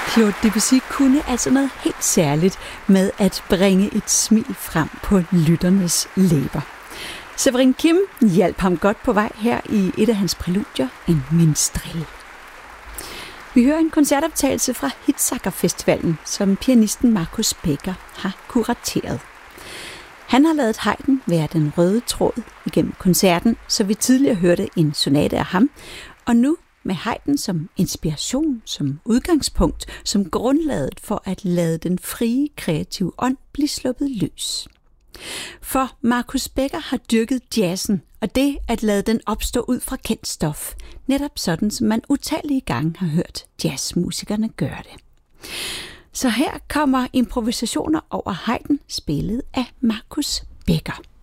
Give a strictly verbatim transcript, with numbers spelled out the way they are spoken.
Claude Debussy kunne altså noget helt særligt med at bringe et smil frem på lytternes læber. Severin Kim hjalp ham godt på vej her i et af hans præludier, en minstrel. Vi hører en koncertoptagelse fra Hitzacker Festivalen, som pianisten Markus Becker har kurateret. Han har ladet Haydn være den røde tråd igennem koncerten, så vi tidligere hørte en sonate af ham, og nu med Haydn som inspiration, som udgangspunkt, som grundlaget for at lade den frie, kreative ånd blive sluppet løs. For Markus Becker har dyrket jazzen, og det at lade den opstå ud fra kendt stof, netop sådan som man utallige gange har hørt jazzmusikerne gøre det. Så her kommer improvisationer over Haydn, spillet af Markus Becker.